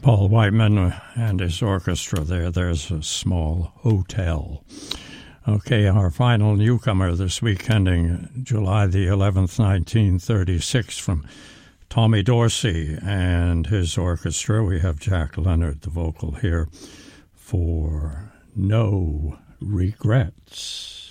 Paul Whiteman and his orchestra there. There's a Small Hotel. Okay, our final newcomer this week, ending July the 11th, 1936, from Tommy Dorsey and his orchestra. We have Jack Leonard, the vocal here, for No Regrets.